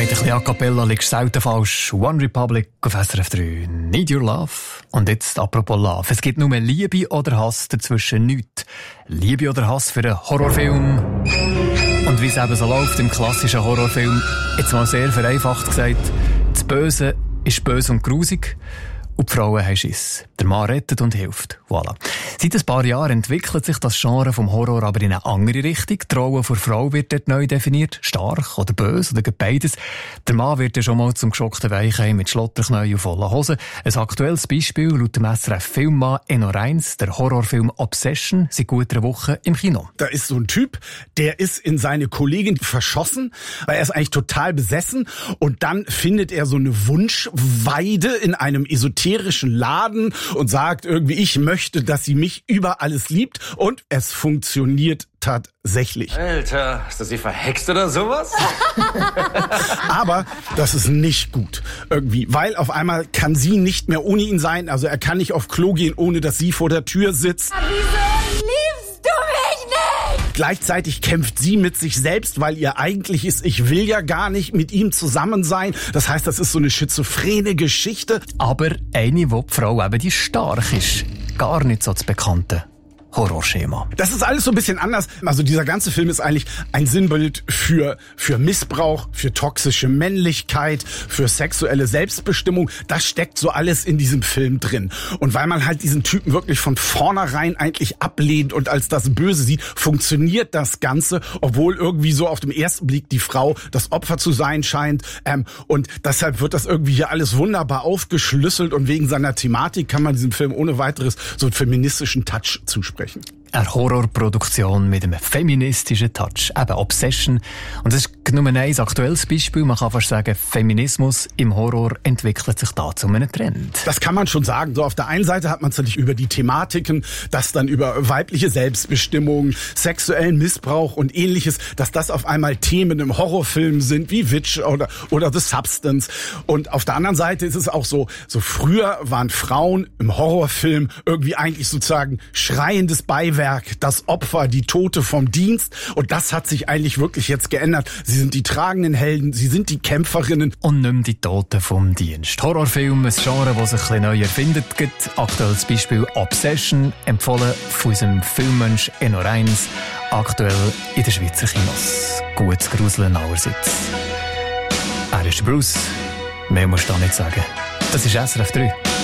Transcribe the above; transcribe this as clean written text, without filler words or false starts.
Mit ein bisschen A Cappella liegst du selten falsch. One Republic auf SRF 3. Need Your Love. Und jetzt apropos Love. Es gibt nur Liebe oder Hass, dazwischen nichts. Liebe oder Hass für einen Horrorfilm. Und wie es eben so läuft im klassischen Horrorfilm, jetzt mal sehr vereinfacht gesagt, das Böse ist böse und grusig. Und die Frauen haben Schiss. Der Mann rettet und hilft. Voilà. Seit ein paar Jahren entwickelt sich das Genre vom Horror aber in eine andere Richtung. Die Rolle der Frau wird dort neu definiert. Stark oder böse oder beides. Der Mann wird ja schon mal zum geschockten Weichei mit Schlotterknäuel und vollen Hosen. Ein aktuelles Beispiel laut dem SRF Filmmann Enno Reins, der Horrorfilm Obsession, seit gut einer Woche im Kino. Da ist so ein Typ, der ist in seine Kollegin verschossen, weil er ist eigentlich total besessen. Und dann findet er so eine Wunschweide in einem esoterischen Laden und sagt irgendwie, ich möchte, dass sie mich über alles liebt, und es funktioniert tatsächlich. Alter, ist das sie verhext oder sowas? Aber das ist nicht gut irgendwie, weil auf einmal kann sie nicht mehr ohne ihn sein, also er kann nicht auf Klo gehen, ohne dass sie vor der Tür sitzt. Wieso liebst du mich nicht? Gleichzeitig kämpft sie mit sich selbst, weil ihr eigentlich ist, ich will ja gar nicht mit ihm zusammen sein. Das heißt, das ist so eine schizophrene Geschichte. Aber eine, wo die Frau eben die stark ist. Gar nicht so das bekannte Horrorschema. Das ist alles so ein bisschen anders. Also dieser ganze Film ist eigentlich ein Sinnbild für Missbrauch, für toxische Männlichkeit, für sexuelle Selbstbestimmung. Das steckt so alles in diesem Film drin. Und weil man halt diesen Typen wirklich von vornherein eigentlich ablehnt und als das Böse sieht, funktioniert das Ganze, obwohl irgendwie so auf dem ersten Blick die Frau das Opfer zu sein scheint. Und deshalb wird das irgendwie hier alles wunderbar aufgeschlüsselt, und wegen seiner Thematik kann man diesem Film ohne weiteres so einen feministischen Touch zusprechen. Eine Horrorproduktion mit einem feministischen Touch, eben Obsession. Und das ist nur ein aktuelles Beispiel. Man kann fast sagen, Feminismus im Horror entwickelt sich da zu einem Trend. Das kann man schon sagen. So auf der einen Seite hat man es natürlich über die Thematiken, dass dann über weibliche Selbstbestimmung, sexuellen Missbrauch und ähnliches, dass das auf einmal Themen im Horrorfilm sind, wie Witch oder The Substance. Und auf der anderen Seite ist es auch so früher waren Frauen im Horrorfilm irgendwie eigentlich sozusagen schreiendes Beiwerk, das Opfer, die Tote vom Dienst. Und das hat sich eigentlich wirklich jetzt geändert. Sie sind die tragenden Helden, sie sind die Kämpferinnen. Und nicht mehr die Toten vom Dienst. Horrorfilm, ein Genre, das sich ein bisschen neu erfindet. Aktuelles Beispiel Obsession, empfohlen von unserem Filmmensch Enno Reins. Aktuell in den Schweizer Kinos. Gutes Gruseln allerseits. Er ist Bruce. Mehr musst du da nicht sagen. Das ist SRF 3.